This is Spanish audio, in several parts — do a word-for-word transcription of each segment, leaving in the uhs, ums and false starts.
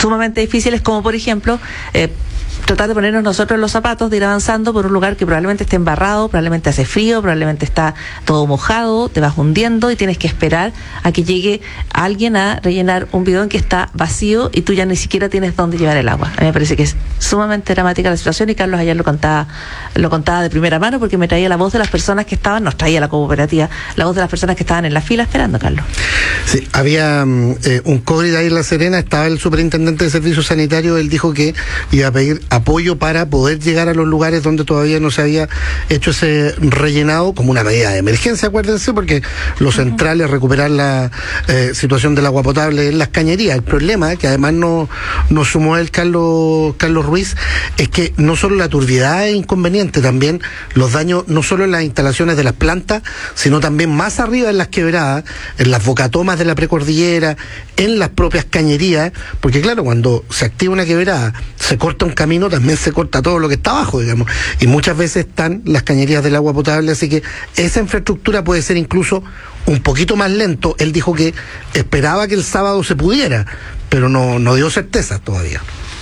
sumamente difíciles, como por ejemplo eh, tratar de ponernos nosotros en los zapatos, de ir avanzando por un lugar que probablemente esté embarrado, probablemente hace frío, probablemente está todo mojado, te vas hundiendo y tienes que esperar a que llegue alguien a rellenar un bidón que está vacío y tú ya ni siquiera tienes dónde llevar el agua. A mí me parece que es sumamente dramática la situación, y Carlos ayer lo contaba, lo contaba de primera mano, porque me traía la voz de las personas que estaban, nos traía la cooperativa, la voz de las personas que estaban en la fila esperando, Carlos. Sí, había eh, un COVID ahí en La Serena, estaba el superintendente de servicios sanitarios, él dijo que iba a pedir apoyo para poder llegar a los lugares donde todavía no se había hecho ese rellenado, como una medida de emergencia, acuérdense, porque lo central es recuperar la eh, situación del agua potable en las cañerías. El problema, que además no, nos sumó el Carlos, Carlos Ruiz, es que no solo la turbiedad es inconveniente, también los daños, no solo en las instalaciones de las plantas, sino también más arriba en las quebradas, en las bocatomas de la precordillera, en las propias cañerías, porque claro, cuando se activa una quebrada, se corta un camino, también se corta todo lo que está abajo, digamos, y muchas veces están las cañerías del agua potable, así que esa infraestructura puede ser incluso un poquito más lento. Él dijo que esperaba que el sábado se pudiera, pero no, no dio certeza todavía.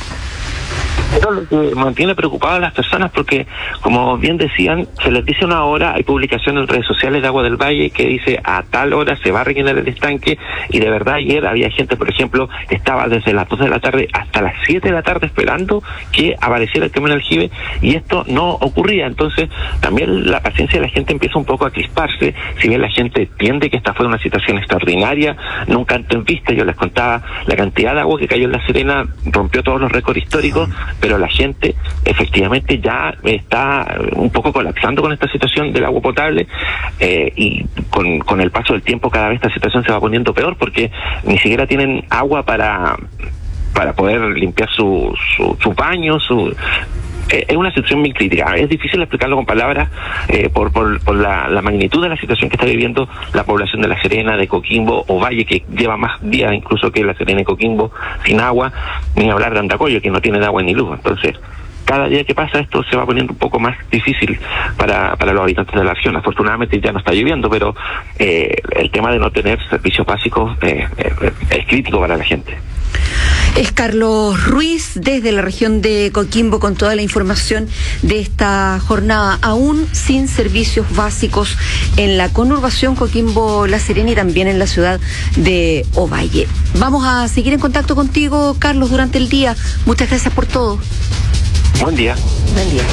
Pero lo que mantiene preocupadas a las personas, porque como bien decían, se les dice una hora, hay publicación en redes sociales de Agua del Valle que dice a tal hora se va a rellenar el estanque, y de verdad ayer había gente, por ejemplo, que estaba desde las dos de la tarde hasta las siete de la tarde esperando que apareciera el camión aljibe, y esto no ocurría. Entonces también la paciencia de la gente empieza un poco a crisparse, si bien la gente entiende que esta fue una situación extraordinaria, nunca antes vista. Yo les contaba la cantidad de agua que cayó en La Serena, rompió todos los récords históricos, pero la gente efectivamente ya está un poco colapsando con esta situación del agua potable, eh, y con, con el paso del tiempo cada vez esta situación se va poniendo peor, porque ni siquiera tienen agua para para poder limpiar su su, su baño, su es una situación muy crítica. Es difícil explicarlo con palabras eh, por, por, por la, la magnitud de la situación que está viviendo la población de La Serena, de Coquimbo o Valle, que lleva más días incluso que La Serena y Coquimbo sin agua, ni hablar de Andacollo, que no tiene agua ni luz. Entonces, cada día que pasa esto se va poniendo un poco más difícil para, para los habitantes de la región. Afortunadamente ya no está lloviendo, pero eh, el tema de no tener servicios básicos eh, eh, es crítico para la gente. Es Carlos Ruiz desde la región de Coquimbo con toda la información de esta jornada, aún sin servicios básicos en la conurbación Coquimbo-La Serena y también en la ciudad de Ovalle. Vamos a seguir en contacto contigo, Carlos, durante el día. Muchas gracias por todo. Buen día. Buen día.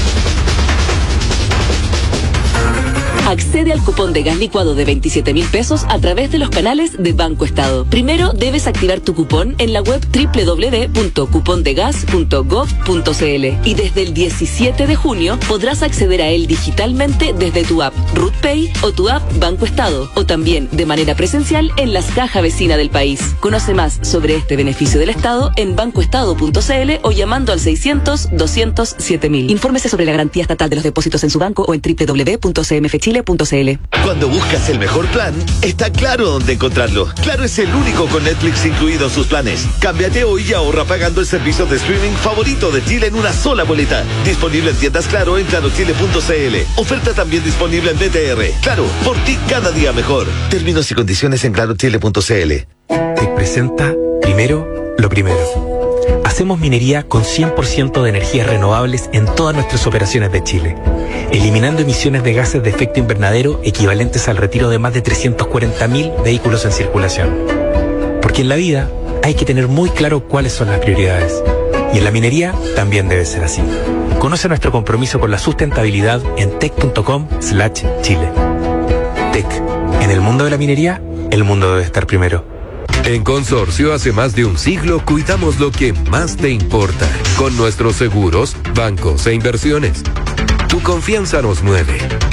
Accede al cupón de gas licuado de veintisiete mil pesos a través de los canales de Banco Estado. Primero debes activar tu cupón en la web doble u doble u doble u punto cupondegas punto gov punto cl y desde el diecisiete de junio podrás acceder a él digitalmente desde tu app RutPay o tu app Banco Estado, o también de manera presencial en las cajas vecinas del país. Conoce más sobre este beneficio del Estado en bancoestado punto cl o llamando al seiscientos, doscientos, siete mil. Infórmese sobre la garantía estatal de los depósitos en su banco o en doble u doble u doble u punto c m f chile punto c l. Cuando buscas el mejor plan, está claro dónde encontrarlo. Claro es el único con Netflix incluido en sus planes. Cámbiate hoy y ahorra pagando el servicio de streaming favorito de Chile en una sola boleta. Disponible en tiendas Claro en claro chile punto c l. Oferta también disponible en B T R. Claro, por ti cada día mejor. Términos y condiciones en claro chile punto c l. Te presenta primero lo primero. Hacemos minería con cien por ciento de energías renovables en todas nuestras operaciones de Chile, eliminando emisiones de gases de efecto invernadero equivalentes al retiro de más de trescientos cuarenta mil vehículos en circulación. Porque en la vida hay que tener muy claro cuáles son las prioridades. Y en la minería también debe ser así. Conoce nuestro compromiso con la sustentabilidad en tec punto com slash chile. Tec. En el mundo de la minería, el mundo debe estar primero. En Consorcio, hace más de un siglo, cuidamos lo que más te importa. Con nuestros seguros, bancos e inversiones. Tu confianza nos mueve.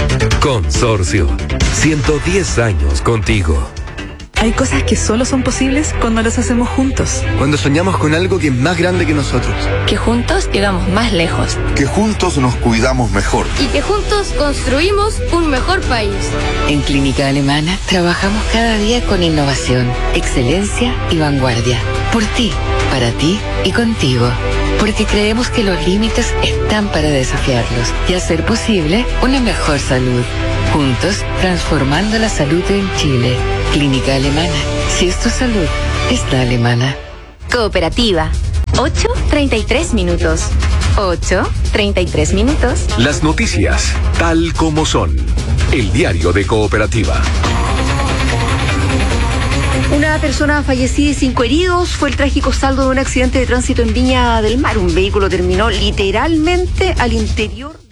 Consorcio. ciento diez años contigo. Hay cosas que solo son posibles cuando las hacemos juntos. Cuando soñamos con algo que es más grande que nosotros. Que juntos llegamos más lejos. Que juntos nos cuidamos mejor. Y que juntos construimos un mejor país. En Clínica Alemana trabajamos cada día con innovación, excelencia y vanguardia. Por ti, para ti y contigo. Porque creemos que los límites están para desafiarlos y hacer posible una mejor salud. Juntos, transformando la salud en Chile. Clínica Alemana. Si es tu salud, es la alemana. Cooperativa. ocho treinta y tres minutos. ocho treinta y tres minutos. Las noticias, tal como son. El diario de Cooperativa. Una persona fallecida y cinco heridos fue el trágico saldo de un accidente de tránsito en Viña del Mar. Un vehículo terminó literalmente al interior